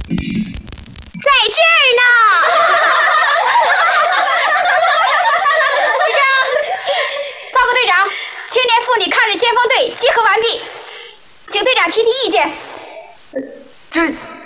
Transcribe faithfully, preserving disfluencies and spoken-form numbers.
在这儿呢。队长，报告队长，青年妇女抗日先锋队集合完毕，请队长提提意见。 这。